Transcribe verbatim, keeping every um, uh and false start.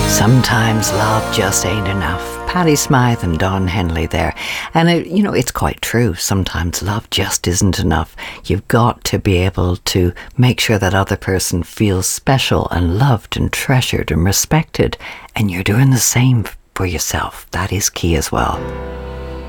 Sometimes love just ain't enough. Paddy Smythe and Don Henley there. And, it, you know, it's quite true. Sometimes love just isn't enough. You've got to be able to make sure that other person feels special and loved and treasured and respected. And you're doing the same for yourself. That is key as well.